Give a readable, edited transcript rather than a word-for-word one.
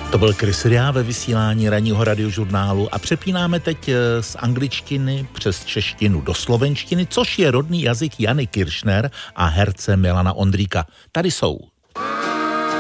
To byl Chris Rea ve vysílání ranního radiožurnálu a přepínáme teď z angličtiny přes češtinu do slovenštiny, což je rodný jazyk Jany Kiršner a herce Milana Ondríka. Tady jsou.